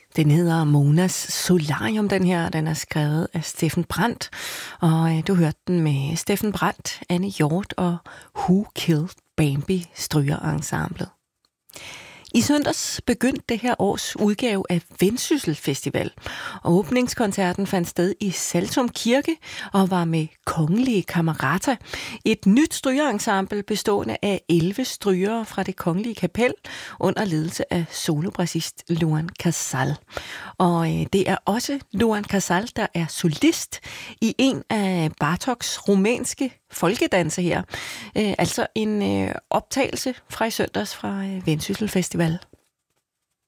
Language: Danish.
Den hedder Monas Solarium, den her. Den er skrevet af Steffen Brandt, og du hørte den med Steffen Brandt, Anne Hjort og Who Killed Bambi Strygerensemblet. I søndags begyndte det her års udgave af Vendsyssel Festival, og åbningskoncerten fandt sted i Saltum Kirke og var med Kongelige Kamerata, et nyt strygerensemble bestående af 11 strygere fra det Kongelige Kapel under ledelse af solobrassist Luan Casal. Og det er også Luan Casal, der er solist i en af Bartoks rumænske folkedanse her. Altså en optagelse fra i søndags fra Vendsyssel Festival.